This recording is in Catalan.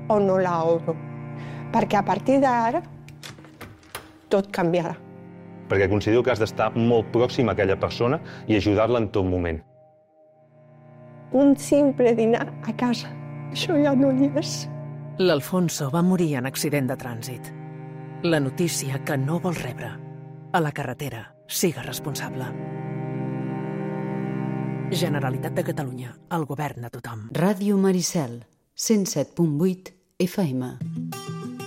o no la obro. Perquè a partir d'ara tot canviarà. Perquè considero que has d'estar molt pròxim a aquella persona i ajudar-la en tot moment. Un simple dinar a casa, això ja no hi és. L'Alfonso va morir en accident de trànsit. La notícia que no vol rebre. A la carretera, siga responsable. Generalitat de Catalunya, el govern de tothom. Ràdio Maricel, 107.8 FM.